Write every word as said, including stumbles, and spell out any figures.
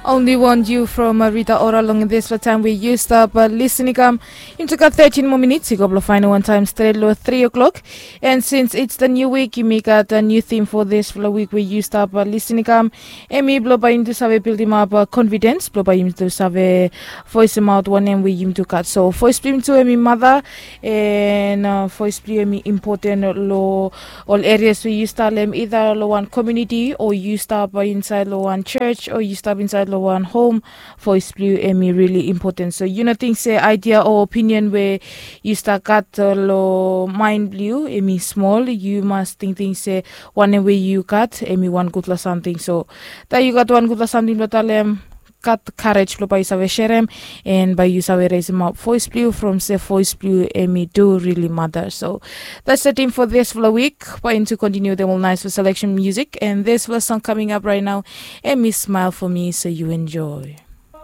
Only want you from uh, Rita Ora long this for time we used up uh, listening um into got thirteen more minutes you go final one time straight low three o'clock, and since it's the new week you make out a new theme for this for the week we used up uh, listening um Emi blow by him to save build him up uh, confidence blow by him to save voice him out one and we him to cut so voice him to Emi mother and uh, voice Emi important law all areas we used to them either low one community or you start by inside low one church or you start inside low one home voice blue Emi really important so you know things say idea or opinion where you start got uh, low mind blue Emi small you must think things say one way you got Emi one good or something so that you got one good or something but um got courage by Isawe Sherem and by Isawe raise him up voice blue from say voice blue Emi do really matter. So that's the theme for this for the week. Going to continue the all nice for selection music and this was song coming up right now. Emi smile for me so you enjoy.